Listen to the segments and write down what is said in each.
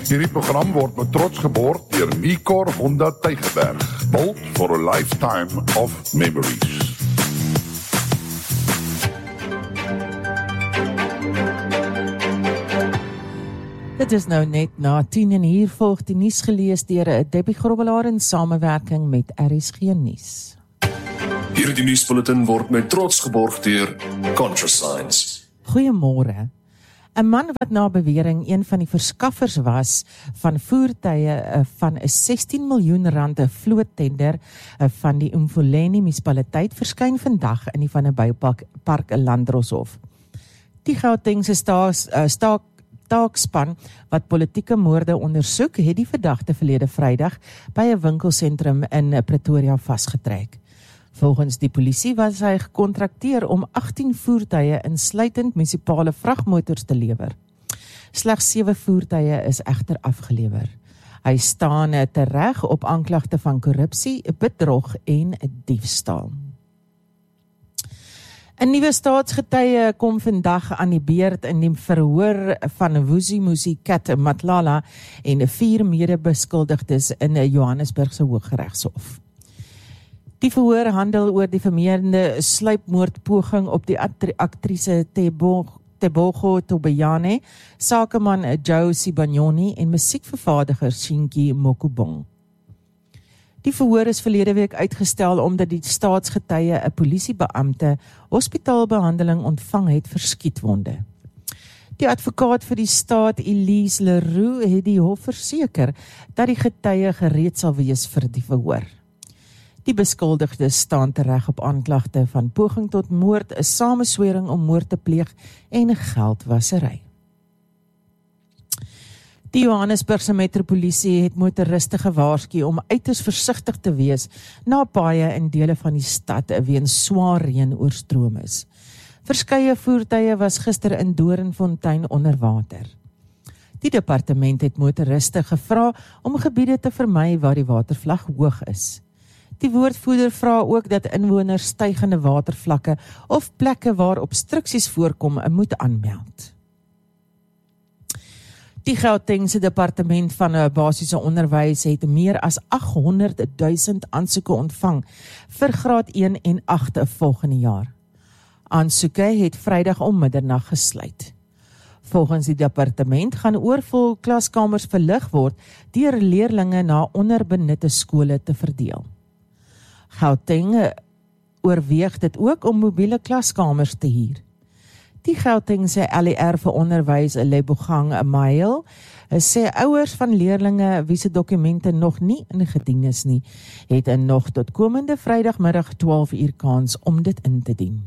Hierdie program word met trots geborg deur Nicor Honda Tygerberg. Built for a lifetime of memories. Dit is nou net na 10 en hier volg die nuus gelees deur Debbie Grobbelaar in samewerking met RSG Nuus. Hierdie nuusbulletin word met trots geborg deur ContraScience. Goeiemôre. 'n Man wat na bewering een van die verskaffers was van voertuie van 'n 16 miljoen rand vloottender van die Umfuleni munisipaliteit verskyn vandag in die Van der Buypark Landdroshof. Die Gautengse taakspan wat politieke moorde ondersoek, het die verdagte verlede Vrydag by 'n winkelsentrum in Pretoria vasgetrek. Volgens die polisie was hy gekontrakteer om 18 voertuie insluitend munisipale vragmotors te lewer. Slegs 7 voertuie is egter afgelewer. Hy staan tereg op aanklagte van korrupsie, bedrog en diefstal. 'n Nuwe staatsgetuie kom vandag aan die beurt in die verhoor van Vusimuzi Kat Matlala en 4 mede-beskuldigdes in Johannesburgse Hooggeregshof. Die verhoor handel oor die vermeende sluipmoordpoging op die aktrise Tebogo Tobayane, sakeman Joe Sibanyoni en musiekvervaardiger Shinki Mokubong. Die verhoor is verlede week uitgestel omdat die staatsgetuie 'n polisiebeampte hospitaalbehandeling ontvang het vir skietwonde. Die advokaat vir die staat, Elise Leroux, het die hof verseker dat die getuie gereed sal wees vir die verhoor. Die beskuldigdes staan tereg op aanklagte van poging tot moord, 'n sameswering om moord te pleeg en geldwasery. Die Johannesburgse metropolisie het motoriste gewaarsku om uiters versigtig te wees na paaie in dele van die stad weens swaar reën oorstroom is. Verskeie voertuie was gister in Doornfontein onder water. Die departement het motoriste gevra om gebiede te vermy waar die watervlak hoog is. Die woordvoerder vra ook dat inwoners stygende watervlakke of plekke waar obstruksies voorkom moet aanmeld. Die Gautengse departement van basiese onderwys het meer as 800,000 aansoeke ontvang vir graad 1 en 8 volgende jaar. Aansoeke het Vrydag om middernag gesluit. Volgens die departement gaan oorvol klaskamers verlig word deur leerlinge na onderbenutte skole te verdeel. Gauteng oorweeg dit ook om mobiele klaskamers te huur. Die Gautengse LER vir onderwys, Lebogang Mail, sê ouers van leerlinge wie se dokumente nog nie ingedien is nie, het nog tot komende Vrydagmiddag 12 uur kans om dit in te dien.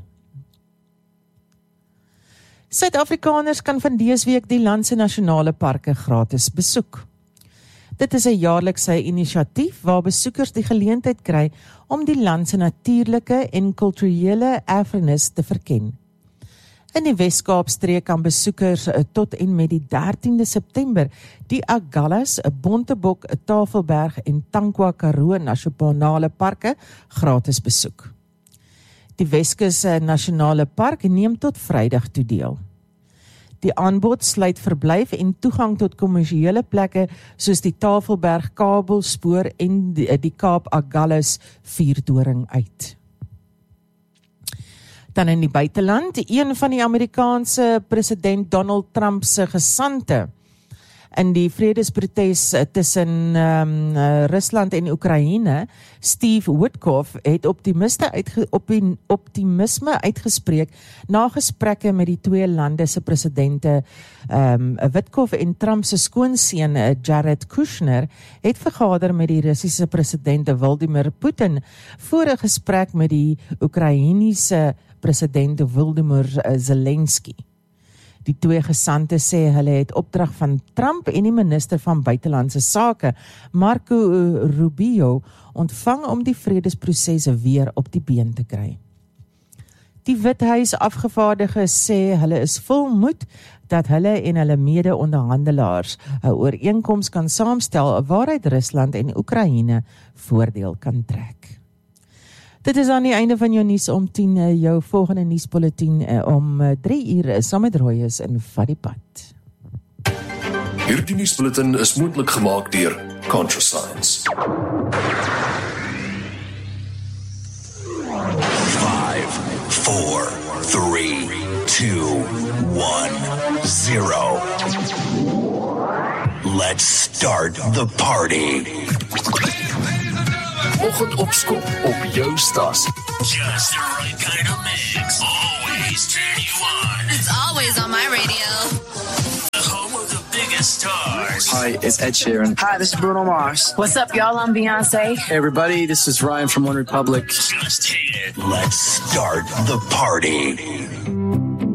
Suid-Afrikaners kan van dese week die land se nasionale parke gratis besoek. Dit is 'n jaarlikse inisiatief waar besoekers die geleentheid kry om die land se natuurlike en kulturele erfenis te verken. In die Wes-Kaapstreek kan besoekers tot en met die 13de September die Agulhas, Bontebok, Tafelberg en Tankwa Karoo nasionale parke gratis besoek. Die Weskus Nasionale Park neem tot Vrydag toe deel. Die aanbod sluit verblyf en toegang tot kommersiële plekke soos die Tafelberg kabelspoor en die Kaap Agulhas vuurtoring uit. Dan in die buiteland, een van die Amerikaanse president Donald Trump se gesante in die vredesprotes tussen Rusland en Oekraïne, Steve Witkoff, het optimisme uitgespreek na gesprekke met die twee lande se presidente. Witkoff en Trump se skoonseun Jared Kushner het vergader met die Russiese president Vladimir Putin voor 'n gesprek met die Oekraïense president Volodymyr Zelensky. Die twee gesante sê hulle het opdrag van Trump en die minister van buitelandse sake, Marco Rubio, ontvang om die vredesprosesse weer op die been te kry. Die Withuis afgevaardigdes sê hulle is vol moed dat hulle en hulle mede-onderhandelaars 'n ooreenkoms kan saamstel waaruit Rusland en Oekraïne voordeel kan trek. Dit is aan die einde van jou nuus om 10, jou volgende nuusbulletin om 3 uur saam met Royes in Vat die Pad. Hierdie nuusbulletin is moontlik gemaak deur ContraScience. 5, 4, 3, 2, 1, 0. Let's start the party. Oggendopskop op jou stasie. Just the right kind of mix. Always turn you on. It's always on my radio. The home of the biggest stars. Hi, it's Ed Sheeran. Hi, this is Bruno Mars. What's up, y'all? I'm Beyonce. Hey, everybody, this is Ryan from One Republic. Just hit it. Let's start the party.